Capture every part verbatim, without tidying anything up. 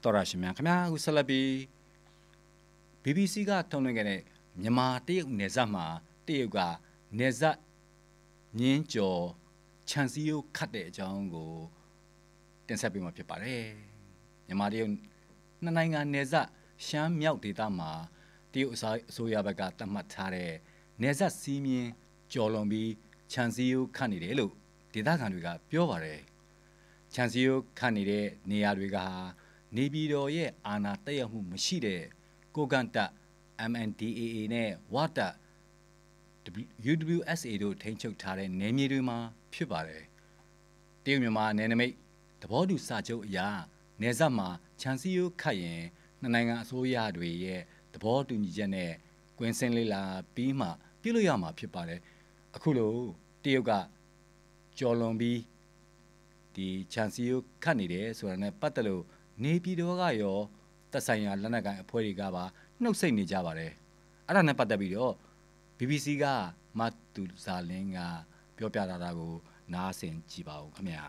တော်ရရှိမြခင်ဗျာအခုဆက်လက်ပြီး B B C ကထုတ်လွှင့်ခဲ့တဲ့မြန်မာတရုတ်နယ်စပ်မှာတရုတ်ကနယ်စပ်ညင်းကျော်ခြံစည်းရိုးခတ်တဲ့အကြောင်းကိုတင်ဆက်ပေးမှာဖြစ်ပါတယ်မြန်မာတရုတ်နှစ်နိုင်ငံနယ်စပ်ရှမ်းမြောက်ဒေသမှာတရုတ်အစိုးရဘက်ကသတ်မှတ်ထားတဲ့နယ်စပ်စည်းမျဉ်းကျော်လွန်ပြီးခြံစည်းရိုးခတ်နေတယ်လို့ဒေသခံတွေကပြောပါတယ်ခြံစည်းရိုးခတ်နေတဲ့နေရာတွေကနေပြည်တော်ရဲ့အာဏာတက်ရောက်မှုမရှိတဲ့ကိုကန့်တပ် M N D A A နဲ့ဝတပ် U W S A တို့ထိန်းချုပ်ထားတဲ့နယ်မြေတွေမှာဖြစ်ပါတယ်တရုတ်မြန်မာနယ်နိမိတ်သဘောတူစာချုပ်အရနယ်စပ်မှာခြံစည်းရိုးခတ်ရင်နှစ်နိုင်ငံအစိုးရတွေရဲ့သဘောတူညီချက်နဲ့ကွင်းစင်းလေးလာပြီးမှပြုလို့ရမှာဖြစ်ပါတယ်အခုလိုတရုတ်ကကျော်လွန်ပြီးဒီခြံစည်းရိုးခတ်နေတယ်ဆိုတာနဲ့ပတ်သက်လို့နေပြည်တော်ကရောသက်ဆိုင်ရာလက်နက်ကိုင်အဖွဲ့တွေကပါနှုတ်ဆက်နေကြပါတယ်အဲ့ဒါနဲ့ပတ်သက်ပြီးတော့ B B C ကမတူဇာလင်းကပြောပြလာတာကိုနားဆင်ကြည့်ပါဦးခင်ဗျာ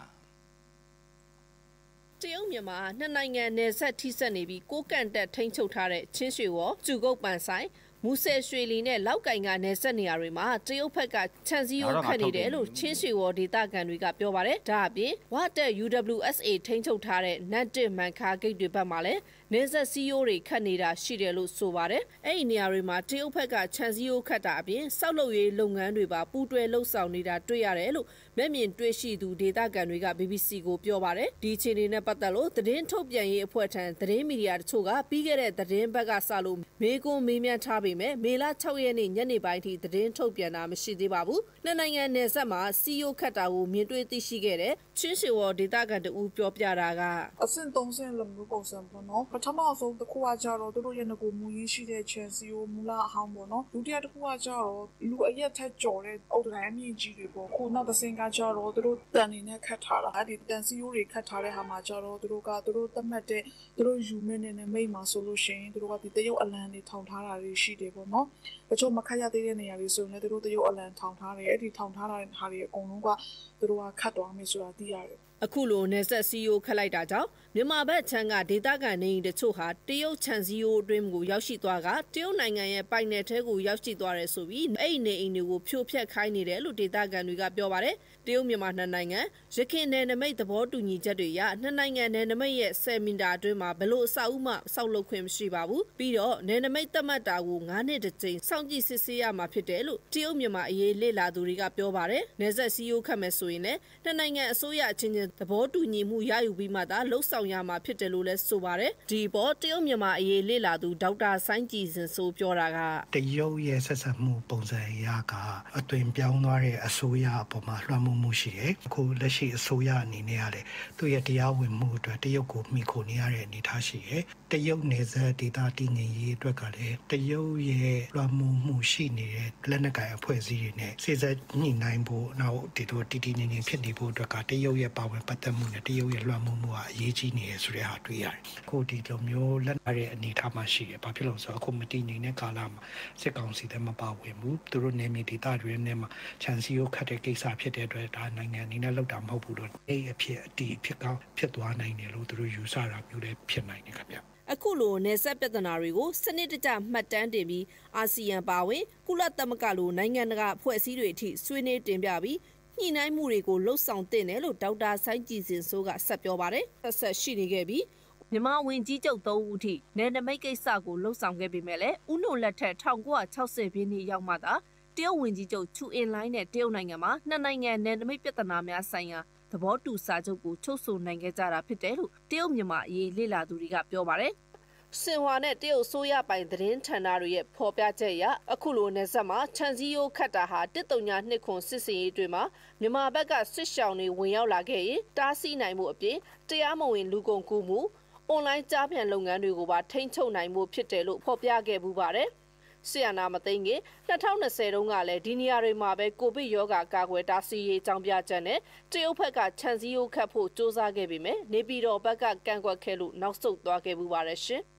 တရုတ်မြန်မာနှစ်နိုင်ငံနယ်စပ်ထိစပ်နေပြီးကိုကန့်တက်ထိန်းချုပ်ထားတဲ့ချင်းရွှေဝေါ်ကျူကုတ်ပန်ဆိုင်မူဆယ်ရွှေလီနဲ့လောက်ကင်ကနယ်စပ်နေရာတွေမှာတရုတ်ဘက်ကခြံစည်းရိုးခတ်နေတယ်လို့ချင်းရွှေဝေါ်ဒေသခံတွေကပြောပါတယ်ဒါအပြင်ဝတက် U W S A ထိန်းချုပ်ထားတဲ့နတ်တစ်မန်ခါဂိတ်တွေဘက်မှာလည်းနယ်စပ်စည်းရိုးတွေခတ်နေတာရှိတယ်လို့ဆိုပါတယ်အဲ့ဒီနေရာတွေမှာတရုတ်ဘက်ကခြံစည်းရိုးခတ်တာအပြင်စောက်လုပ်ရေးလုပ်ငန်းတွေပါပူးတွဲလှုပ်ဆောင်နေတာတွေ့ရတယ်လို့မျက်မြင်တွေ့ရှိသူဒေသခံတွေက B B C ကိုပြောပါတယ်ဒီအခြေအနေနဲ့ပတ်သက်လို့သတင်းထုတ်ပြန်ရေးအဖွဲ့ထံသတင်းမီဒီယာတချို့ကပြီးခဲ့တဲ့သတင်းဘက်ကစလို့မေးခွန်းမေးမြန်းထားပေမဲ့မေလ၆ရက်နေ့ညနေပိုင်းထိသတင်းထုတ်ပြန်တာမရှိသေးပါဘူးနှစ်နိုင်ငံနယ်စပ်မှာစီယိုခတ်တာကိုမြင်တွေ့သိရှိခဲ့တဲ့ချင်းရွှေဝေါ်ဒေသခံတဦးပြောပြတာကအဆင့်သုံးဆင့်လိုမျိုးပုံစံပေါ့နော်ပထမဆုံးတစ်ခုကကြတော့တို့ရဲ့ငကိုမူရင်းရှိတဲ့ခြံစည်းရိုးမူလအဟောင်းပေါ့နော်ဒုတိယတစ်ခုကကြတော့လူအရက်ထက်ကြော်တဲ့အုတ်တိုင်းအမြင့်ကြီးတွေပေါ့ခုနောက်တစ်ဆင့်ကကြတော့တို့တန်နေနဲ့ခတ်ထားတာအဲ့ဒီတန်စည်းရိုးတွေခတ်ထားတဲ့ဟာမှာကြတော့တို့ကတို့သတ်မှတ်တဲ့တို့ယူမင်းနဲ့မိတ်မှာဆိုလို့ရှိရင်တို့ကဒီတရုတ်အလံတွေထောင်ထားတာတွေရှိတယ်ပေါ့နော်တချို့မခတ်ရသေးတဲ့နေရာတွေဆိုရင်လည်းတို့တရုတ်အလံထောင်ထားတယ်အဲ့ဒီထောင်ထားတဲ့ဟာတွေအကုန်လုံးကတို့ကခတ်သွားမယ်ဆိုတာသိရတယ်အခုလိုနယ်စပ်စီယိုခတ်လိုက်တာကြောင့်မြန်မာဘက်ခြမ်းကဒေသခံနေတချို့ဟာတရုတ်ခြံစည်းရိုးအတွင်းကိုရောက်ရှိသွားကတရုတ်နိုင်ငံရဲ့ပိုင်နယ်ထဲကိုရောက်ရှိသွားတယ်ဆိုပြီးအဲ့ဒီနေအိမ်တွေကိုဖြိုဖျက်ခိုင်းနေတယ်လို့ဒေသခံတွေကပြောပါတယ်တရုတ်မြန်မာနှစ်နိုင်ငံရခိုင်နယ်နိမိတ်သဘောတူညီချက်တွေအရနှစ်နိုင်ငံနယ်နိမိတ်ရဲ့ဆယ်မီတာအတွင်းမှာဘလို့အဆောက်အဦမှစောက်လုပ်ခွင့်မရှိပါဘူးပြီးတော့နယ်နိမိတ်သတ်မှတ်တာကိုငါးနှစ်တစ်ကြိမ်စောင့်ကြည့်စစ်ဆေးရမှာဖြစ်တယ်လို့တရုတ်မြန်မာအရေးလေ့လာသူတွေကပြောပါတယ်နယ်စပ်စီယိုခတ်မယ်ဆိုရင်လည်းနှစ်နိုင်ငံအစိုးရအချင်းချင်းသဘောတူညီမှုရယူပြီးမှသာလှုပ်ဆောင်ရမှာဖြစ်တယ်လို့လည်းဆိုပါတယ်ဒီပေါ်တရုတ်မြန်မာအရေးလေ့လာသူဒေါက်တာဆိုင်းကြည်စင်ဆိုပြောတာကတရုတ်ရဲ့ဆက်ဆံမှုပုံစံအရကအသွင်ပြောင်းသွားတဲ့အစိုးရအပေါ်မှာလွှမ်းမိုးမှုရှိတယ်အခုလက်ရှိအစိုးရအနေနဲ့ကလည်းသူ့ရဲ့တရားဝင်မှုအတွက်တရုတ်ကိုမိခိုနေရတဲ့အနေအထားရှိတယ်တရုတ်နယ်စပ်ဒေသတည်ငြိမ်ရေးအတွက်ကလည်းတရုတ်ရဲ့လွှမ်းမိုးမှုရှိနေတဲ့လက်နက်ကိုင်အဖွဲ့အစည်းတွေနဲ့စစ်ဆက်ညှိနှိုင်းဖို့နောက်ဒီလိုတည်တည်ငြိမ်ငြိမ်ဖြစ်နေဖို့အတွက်ကတရုတ်ရဲ့ပါဝင်ပတ်သက်မှုနဲ့တရုတ်ရဲ့လွှမ်းမိုးမှုကအရေးကြီးနေရဆိုတဲ့ဟာတွေ့ရတယ်အခုဒီလိုမျိုးလက်နက်ရဲ့အနေအထားမှာရှိတယ်ဘာဖြစ်လို့ဆိုတော့အခုမတည်ငြိမ်တဲ့ကာလမှာစစ်ကောင်စီတွေမပါဝင်ဘူးသူတို့နယ်မြေဒေသတွေနဲ့မှာခြံစည်းရိုးခတ်တဲ့ကိစ္စဖြစ်တဲ့အတွက်ဒါနိုင်ငံအနေနဲ့လောက်တာမဟုတ်ဘူးလို့အဲ့အဖြစ်အတီးဖြစ်ကောင်းဖြစ်သွားနိုင်တယ်လို့သူတို့ယူဆတာမျိုးလည်းဖြစ်နိုင်တယ်ခင်ဗျအခုလိုနယ်စပ်ပြဿနာတွေကိုစနစ်တကျမှတ်တမ်းတင်ပြီးအာဆီယံပါဝင်ကုလသမဂ္ဂလိုနိုင်ငံတကာအဖွဲ့အစည်းတွေအထိဆွေးနွေးတင်ပြပြီးညှိနှိုင်းမှုတွေကိုလှုပ်ဆောင်တင်တယ်လို့ဒေါက်တာဆိုင်းကြည်စင်ဆိုးကဆက်ပြောပါတယ်ဆက်ဆက်ရှိနေခဲ့ပြီးမြန်မာဝင်ကြီးချုပ်သုံးဦးထိနယ်နိမိတ်ကိစ္စကိုလှုပ်ဆောင်ခဲ့ပေမဲ့လည်းဥနိုလက်ထက်၁၉၆၀ပြည့်နှစ်ရောက်မှသာတရုတ်ဝင်ကြီးချုပ်ချူအင်လိုင်းနဲ့တရုတ်နိုင်ငံမှာနှစ်နိုင်ငံနယ်နိမိတ်ပြဿနာများဆိုင်ရာသဘောတူစာချုပ်ကိုချုပ်ဆိုနိုင်ခဲ့ကြတာဖြစ်တယ်လို့တရုတ်မြန်မာအရေးလေ့လာသူတွေကပြောပါတယ်စင်ဟွာနဲ့တရုတ်ဆိုရပိုင်သတင်းဌာနတွေရဲ့ဖော်ပြချက်အရအခုလိုနယ်စပ်မှာခြံစည်းရိုးခတ်တာဟာတစ်တုံညာနှစ်ခွန်စစ်စင်ရေးတွေမှာမြန်မာဘက်ကစစ်ရှောင်းတွေဝင်ရောက်လာခဲ့ရင်တားဆီးနိုင်မှုအပြင်တရားမဝင်လူကုန်ကူးမှုအွန်လိုင်းကြားပြန်လုပ်ငန်းတွေကိုပါထိန်းချုပ်နိုင်မှုဖြစ်တယ်လို့ဖော်ပြခဲ့ပူပါတယ်ဆီယနာမသိငယ်၂၀၂၀တုန်းကလည်းဒီနေရာတွေမှာပဲကိုဗစ်ရောဂါကာကွယ်တားဆီးရေးအကြောင်းပြချက်နဲ့တရုတ်ဘက်ကခြံစည်းရိုးခတ်ဖို့စ조사ခဲ့ပေမဲ့နေပြည်တော်ဘက်ကကန့်ကွက်ခဲ့လို့နောက်ဆုတ်သွားခဲ့ပူပါတယ်ရှင်